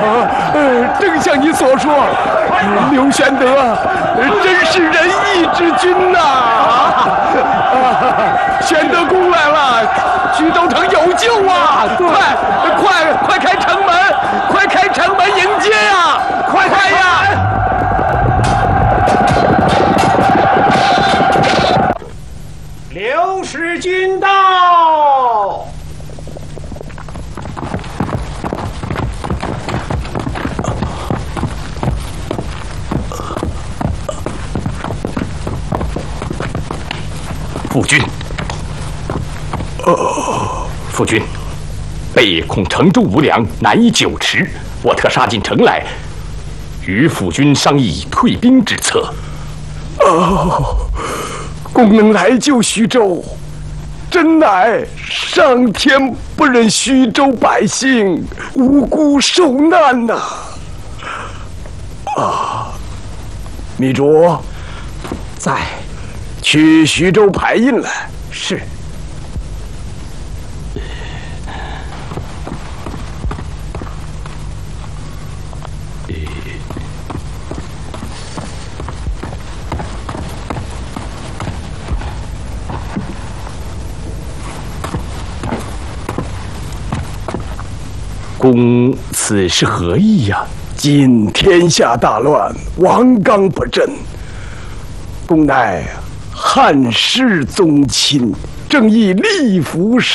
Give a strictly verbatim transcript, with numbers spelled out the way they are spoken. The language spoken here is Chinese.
呃，正像你所说，刘玄德真是仁义之君呐！啊，玄德公来了，徐州城有救啊！快快快开城门，快开城门迎接呀！快开呀！ 刘使君到。 夫君，呃，夫君，备恐城中无粮，难以久持，我特杀进城来，与夫君商议退兵之策。 哦，公能来救徐州，真乃上天不忍徐州百姓无辜受难呐！啊，糜竺在。去徐州排印来。 是。公此是何意呀？ 今天下大乱，王纲不振，公乃汉室宗亲，正义立服